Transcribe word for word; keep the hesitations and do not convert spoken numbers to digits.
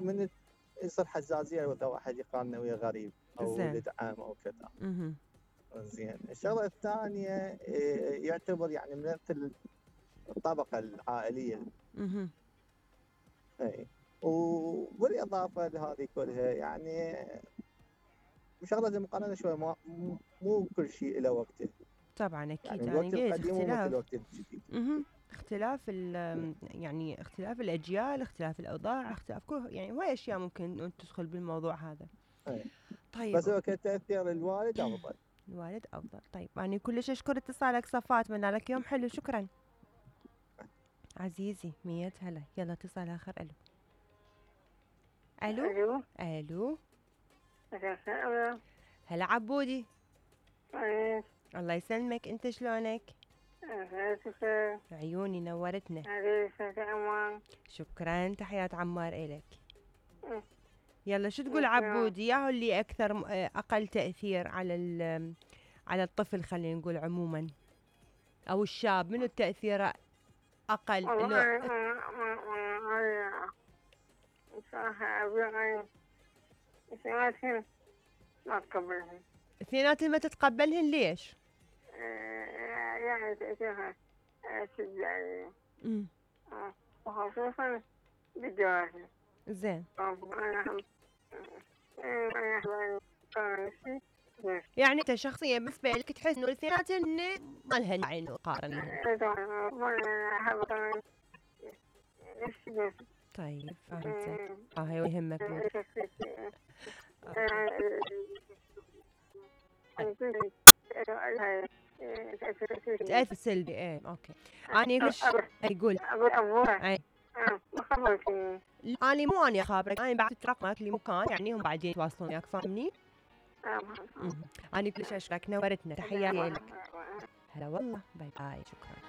من يصير حزازية إذا واحد يقارن ويا غريب أو زين. ولد عم أو كذا. اها. زين. الشغلة الثانية إيه، يعتبر يعني من مثل الطبقة العائلية. اها. اي. وبالإضافة لهذه كلها يعني شغلة المقارنة شوي ما مو كل شيء له وقته. طبعا اكيد يعني يعني الوقت ليش القديم مو مثل اختلاف. الوقت الجديد. اها. اختلاف ال يعني اختلاف الاجيال، اختلاف الاوضاع، اختلاف كل يعني هواي اشياء ممكن أن تدخل بالموضوع هذا. اي. طيب. بس هو كتأثير الوالد أفضل. الوالد افضل. طيب انا كلش اشكر اتصالك صفاء، اتمنى لك يوم حلو. شكرا عزيزي. مية هلا. يلا اتصال اخر. الو. الو. الو. الو. الو. هلا عبودي. ايه. الله يسلمك. انت شلونك؟ ايه. عيوني نورتنا. حبيبتي عمار. شكرا. تحيات عمار إلك. إيه. يلا شو تقول إيه. عبودي؟ ياهو اللي اكثر م- اقل تاثير على ال- على الطفل خلينا نقول عموما، او الشاب، منو التاثير اقل؟ لو والله صراحة أبي سمعتهم ما تقبلهم. اثنيناتهم ما تتقبلهن ليش؟ يعني تأثيرها شدة، امم وخصوصا بالجواز. زين. أنا هم أنا أحب يعني انت شخصيا بالنسبه لك تحس انه الاثنيناتهم ما لهن داعي نقارنهم. طيب فهمتك. اه هي يهمك مو تأثير سلبي. ايه اوكي. اني مش يقول اي اني مو اني اخابرك، اني بعد رقمك لمكان يعني هم بعدين يتواصلون وياك، فاهمني؟ اني كل شيء اشكرك، نورتنا. تحياتي لك. هلا والله. باي باي. شكرا.